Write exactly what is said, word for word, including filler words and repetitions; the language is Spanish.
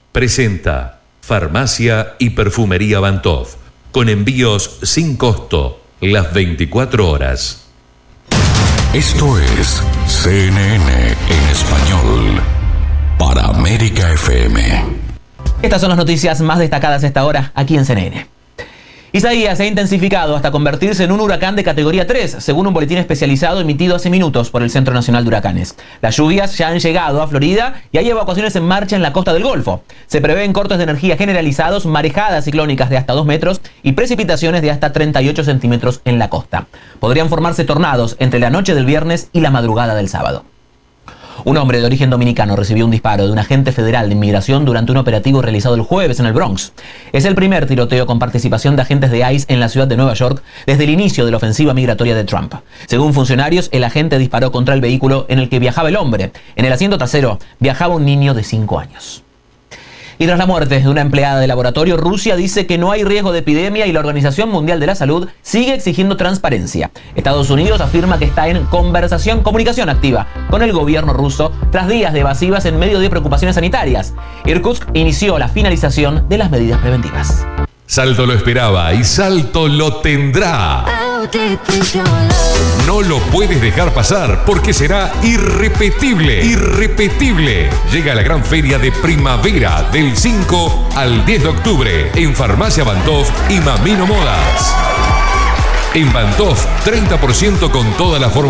Presenta Farmacia y Perfumería Bantov, con envíos sin costo, las veinticuatro horas. Esto es C N N en español, para América F M. Estas son las noticias más destacadas a esta hora, aquí en C N N. Isaías se ha intensificado hasta convertirse en un huracán de categoría tres, según un boletín especializado emitido hace minutos por el Centro Nacional de Huracanes. Las lluvias ya han llegado a Florida y hay evacuaciones en marcha en la costa del Golfo. Se prevén cortes de energía generalizados, marejadas ciclónicas de hasta dos metros y precipitaciones de hasta treinta y ocho centímetros en la costa. Podrían formarse tornados entre la noche del viernes y la madrugada del sábado. Un hombre de origen dominicano recibió un disparo de un agente federal de inmigración durante un operativo realizado el jueves en el Bronx. Es el primer tiroteo con participación de agentes de ICE en la ciudad de Nueva York desde el inicio de la ofensiva migratoria de Trump. Según funcionarios, el agente disparó contra el vehículo en el que viajaba el hombre. En el asiento trasero viajaba un niño de cinco años. Y tras la muerte de una empleada de laboratorio, Rusia dice que no hay riesgo de epidemia y la Organización Mundial de la Salud sigue exigiendo transparencia. Estados Unidos afirma que está en conversación, comunicación activa con el gobierno ruso tras días de evasivas en medio de preocupaciones sanitarias. Irkutsk inició la finalización de las medidas preventivas. Salto lo esperaba y Salto lo tendrá. No lo puedes dejar pasar porque será irrepetible, irrepetible. Llega la gran feria de primavera del cinco al diez de octubre en Farmacia Bantov y Mamino Modas. En Bantov, treinta por ciento con toda la forma